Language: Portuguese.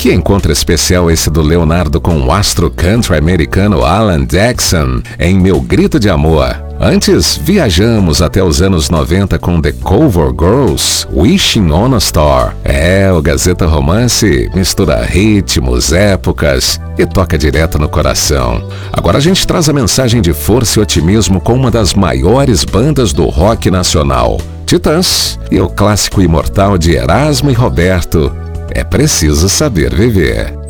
Que encontro especial esse do Leonardo com o astro country americano Alan Jackson em Meu Grito de Amor. Antes, viajamos até os anos 90 com The Cover Girls, Wishing on a Star. O Gazeta Romance mistura ritmos, épocas e toca direto no coração. Agora a gente traz a mensagem de força e otimismo com uma das maiores bandas do rock nacional, Titãs, e o clássico imortal de Erasmo e Roberto, É Preciso Saber Viver.